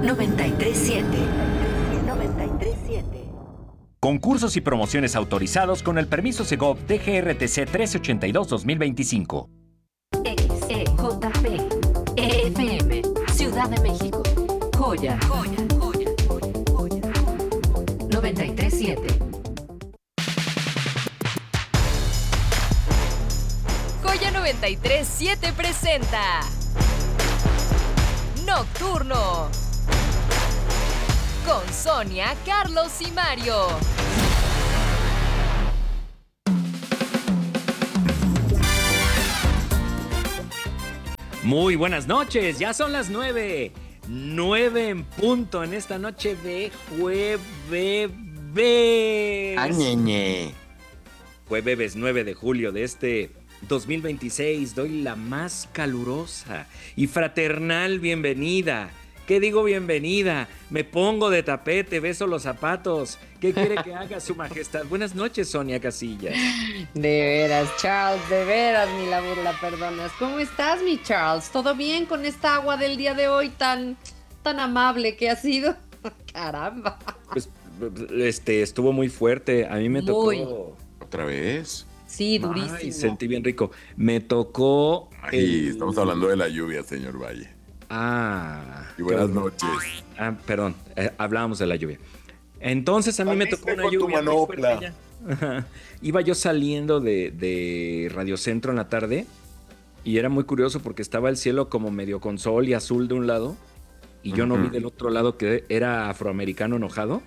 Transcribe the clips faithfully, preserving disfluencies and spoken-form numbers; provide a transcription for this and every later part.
noventa y tres siete. noventa y tres siete. Concursos y promociones autorizados con el permiso Segov D G R T C trescientos ochenta y dos dos mil veinticinco. X E J P E F M Ciudad de México. Joya. Joya. Joya. Joya. Joya. noventa y tres siete. Joya noventa y tres siete presenta Nocturno con Sonia, Carlos y Mario. Muy buenas noches, ya son las nueve. Nueve en punto en esta noche de jueves. Añeñe. Jueves nueve de julio de este dos mil veintiséis. Doy la más calurosa y fraternal bienvenida. ¿Qué digo bienvenida? Me pongo de tapete, beso los zapatos. ¿Qué quiere que haga su majestad? Buenas noches, Sonia Casillas. De veras, Charles, de veras, ni la burla perdonas. ¿Cómo estás, mi Charles? ¿Todo bien con esta agua del día de hoy tan, tan amable que ha sido? Caramba. Pues, este, estuvo muy fuerte. A mí me Muy. tocó... ¿Otra vez? Sí, durísimo. Ay, sentí bien rico. Me tocó... Ay, el- estamos hablando de la lluvia, señor Valle. Ah. Y buenas qué- noches. Ah, perdón, eh, hablábamos de la lluvia. Entonces a mí me Saliste tocó una con tu lluvia muy manopla. fuerte ya. Ajá. Iba yo saliendo de, de Radio Centro en la tarde y era muy curioso porque estaba el cielo como medio con sol y azul de un lado y yo no Ujú. vi del otro lado que era afroamericano enojado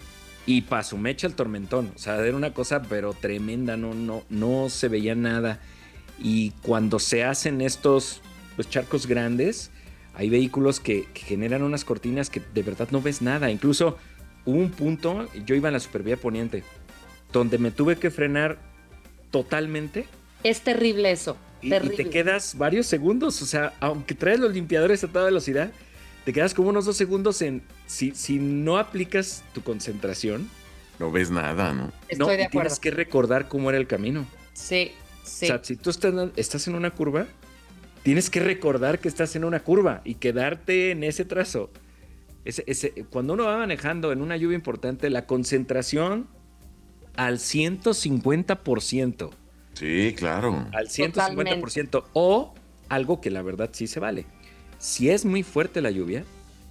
y pa' su mecha el tormentón. O sea, era una cosa pero tremenda, no, no, no se veía nada. Y cuando se hacen estos pues, charcos grandes, hay vehículos que, que generan unas cortinas que de verdad no ves nada. Incluso hubo un punto, yo iba en la Supervía Poniente, donde me tuve que frenar totalmente Es terrible eso, y, y terrible. te quedas varios segundos. O sea, aunque traes los limpiadores a toda velocidad, te quedas como unos dos segundos en... Si, si no aplicas tu concentración, No ves nada, ¿no? no, Estoy de y acuerdo. tienes que recordar cómo era el camino. Sí, sí. O sea, si tú estás, estás en una curva, tienes que recordar que estás en una curva y quedarte en ese trazo. Ese, ese, cuando uno va manejando en una lluvia importante, la concentración al ciento cincuenta por ciento. Sí, claro. Al ciento cincuenta por ciento. O algo que la verdad sí se vale. Si es muy fuerte la lluvia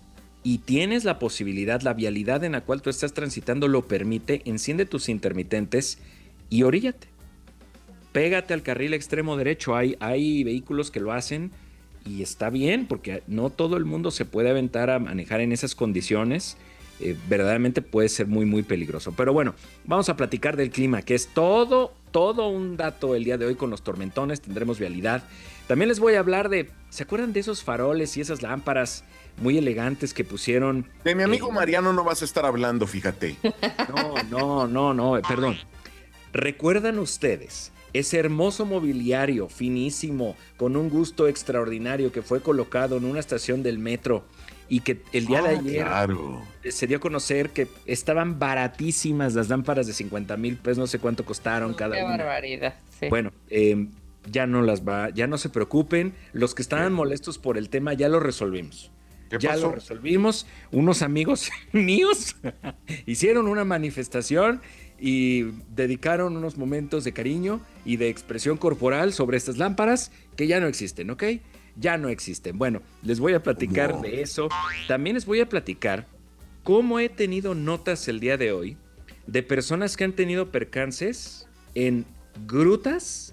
y tienes la posibilidad, la vialidad en la cual tú estás transitando lo permite, enciende tus intermitentes y oríllate. Pégate al carril extremo derecho. Hay, hay vehículos que lo hacen y está bien, porque no todo el mundo se puede aventar a manejar en esas condiciones. Eh, verdaderamente puede ser muy, muy peligroso. Pero bueno, vamos a platicar del clima, que es todo, todo un dato el día de hoy con los tormentones. Tendremos vialidad. También les voy a hablar de, ¿se acuerdan de esos faroles y esas lámparas muy elegantes que pusieron? De mi amigo eh, Mariano no vas a estar hablando, fíjate. No, no, no, no, perdón. ¿Recuerdan ustedes ese hermoso mobiliario finísimo con un gusto extraordinario que fue colocado en una estación del metro y que el día de Ah, ayer claro. se dio a conocer que estaban baratísimas las lámparas de cincuenta mil pesos, no sé cuánto costaron cada Qué una? barbaridad. Sí. Bueno, eh, ya no las va, ya no se preocupen. Los que estaban molestos por el tema ya lo resolvimos. ¿Qué Ya pasó? lo resolvimos. Unos amigos míos hicieron una manifestación y dedicaron unos momentos de cariño y de expresión corporal sobre estas lámparas que ya no existen, ¿ok? Ya no existen. Bueno, les voy a platicar No. de eso. También les voy a platicar cómo he tenido notas el día de hoy de personas que han tenido percances en grutas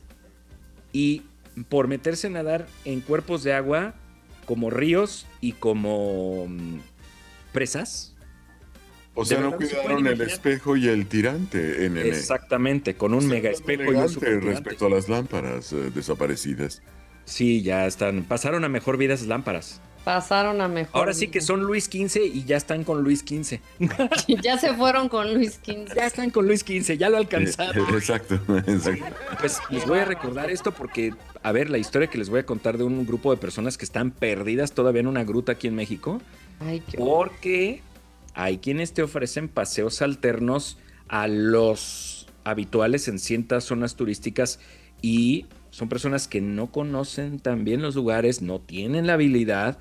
y por meterse a nadar en cuerpos de agua como ríos y como mm, presas. O sea, De no verdad, ¿se cuidaron pueden el imaginar? espejo y el tirante, N M. Exactamente, con un O sea, mega tan espejo y un elegante super tirante. respecto a las lámparas eh, desaparecidas. Sí, ya están, pasaron a mejor vida esas lámparas. Pasaron a mejor. Ahora sí que vida. son Luis quince y ya están con Luis quince. Ya se fueron con Luis quince. Ya están con Luis quince, ya lo alcanzaron. Eh, Exacto, exacto. Pues les voy a recordar esto porque, a ver, la historia que les voy a contar de un grupo de personas que están perdidas todavía en una gruta aquí en México, Ay, qué porque hay quienes te ofrecen paseos alternos a los habituales en ciertas zonas turísticas y son personas que no conocen tan bien los lugares, no tienen la habilidad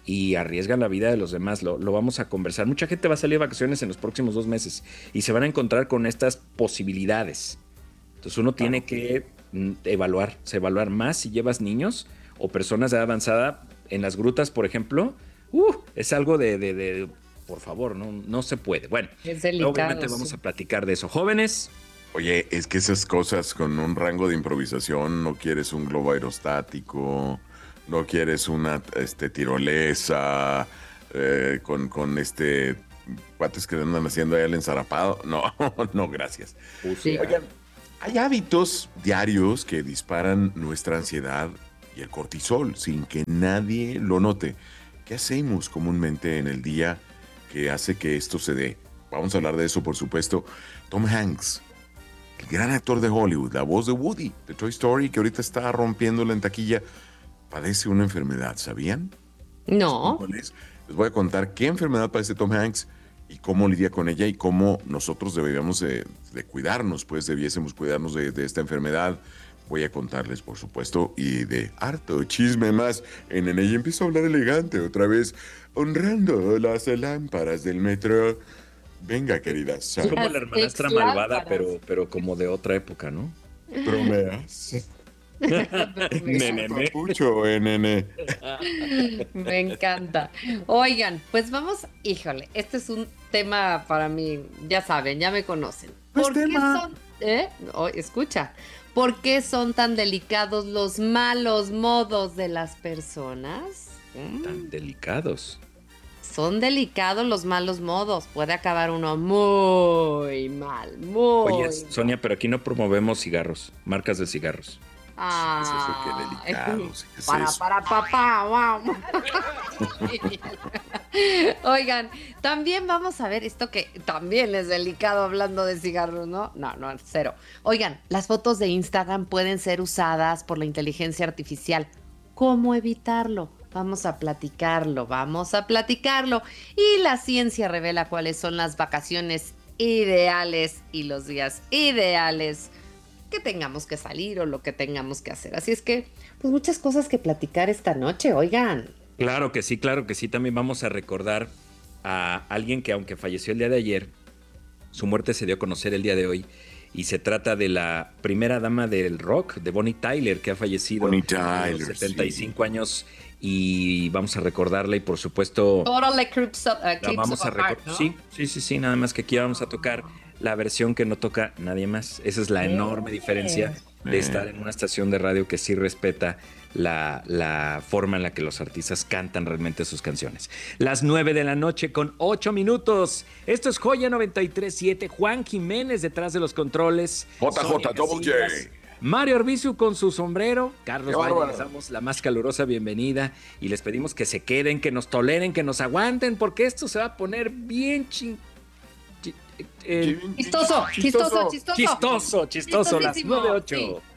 y arriesgan la vida de los demás. Lo, lo vamos a conversar. Mucha gente va a salir de vacaciones en los próximos dos meses y se van a encontrar con estas posibilidades. Entonces uno tiene que mm, evaluar, evaluar más si llevas niños o personas de edad avanzada en las grutas, por ejemplo. Uh, es algo de, de, de por favor, no, no se puede. Bueno, Es delicado, obviamente vamos sí. a platicar de eso. Jóvenes, Oye, es que esas cosas con un rango de improvisación, no quieres un globo aerostático, no quieres una este, tirolesa, eh, con, con este cuates que andan haciendo ahí el ensarapado. No, no, gracias. Sí. Oigan, hay hábitos diarios que disparan nuestra ansiedad y el cortisol sin que nadie lo note. ¿Qué hacemos comúnmente en el día que hace que esto se dé? Vamos a hablar de eso, por supuesto. Tom Hanks, el gran actor de Hollywood, la voz de Woody, de Toy Story, que ahorita está rompiéndola en taquilla, padece una enfermedad, ¿sabían? No. ¿Cuál es? Les voy a contar qué enfermedad padece Tom Hanks y cómo lidia con ella y cómo nosotros deberíamos de, de cuidarnos, pues debiésemos cuidarnos de, de esta enfermedad. Voy a contarles, por supuesto, y de harto chisme más. En N y empiezo a hablar elegante otra vez, honrando las lámparas del metro. Venga, queridas, es como Las la hermanastra exlámparas. malvada, pero, pero como de otra época, ¿no? bromeas. Nene, nene. Mucho, eh, nene. Me encanta. Oigan, pues vamos, híjole, este es un tema para mí, ya saben, ya me conocen. Pues ¿Por qué tema. son, eh? Oh, escucha, ¿por qué son tan delicados los malos modos de las personas? Mm, Tan delicados. Son delicados los malos modos, puede acabar uno muy mal, muy Oye, mal. Sonia, pero aquí no promovemos cigarros, marcas de cigarros. Ah, Es eso, qué delicados, ¿qué es para, eso? para, papá, wow. Oigan, también vamos a ver esto que también es delicado hablando de cigarros, ¿no? No, no, cero. Oigan, las fotos de Instagram pueden ser usadas por la inteligencia artificial. ¿Cómo evitarlo? Vamos a platicarlo, vamos a platicarlo. Y la ciencia revela cuáles son las vacaciones ideales y los días ideales que tengamos que salir o lo que tengamos que hacer. Así es que, pues muchas cosas que platicar esta noche, oigan. Claro que sí, claro que sí. También vamos a recordar a alguien que, aunque falleció el día de ayer, su muerte se dio a conocer el día de hoy. Y se trata de la primera dama del rock, de Bonnie Tyler, que ha fallecido Bonnie a los Tyler, setenta y cinco sí. años. Y vamos a recordarla y, por supuesto, Total Eclipse, uh, la Eclipse vamos a of Heart, recordar. ¿no? Sí, sí, sí, sí. Nada más que aquí vamos a tocar la versión que no toca nadie más. Esa es la enorme diferencia de Eh. estar en una estación de radio que sí respeta la, la forma en la que los artistas cantan realmente sus canciones. Las nueve de la noche con ocho minutos. Esto es Joya noventa y tres siete. Juan Jiménez detrás de los controles. J J Sonia Double Casillas, J. Mario Orbizu con su sombrero. Carlos Qué Valle, bárbaro. les damos la más calurosa bienvenida y les pedimos que se queden, que nos toleren, que nos aguanten, porque esto se va a poner bien ching... chi- eh, Chistoso, chistoso, chistoso. chistoso, chistoso, las Chistosísimo, nueve ocho. sí.